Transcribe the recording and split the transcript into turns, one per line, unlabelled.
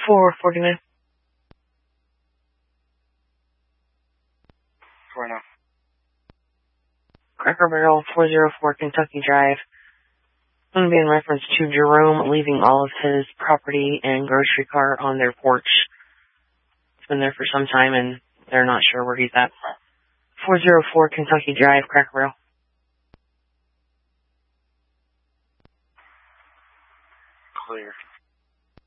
449.
For now.
Cracker Barrel, 404 Kentucky Drive. It's going to be in reference to Jerome leaving all of his property and grocery cart on their porch. It's been there for some time and they're not sure where he's at. 404 Kentucky Drive, Cracker Barrel.